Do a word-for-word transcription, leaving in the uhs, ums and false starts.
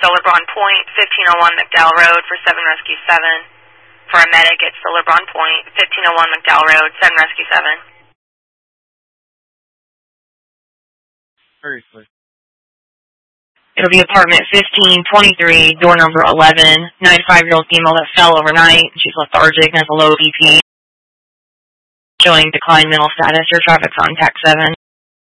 still LeBron Point, fifteen oh one McDowell Road for seven Rescue seven. For a medic, it's still LeBron Point, fifteen oh one McDowell Road, seven Rescue seven. Seriously. It'll be apartment fifteen twenty-three, door number eleven, ninety-five-year-old female that fell overnight. She's lethargic and has a low B P. Showing declined mental status. Your traffic's on tax seven.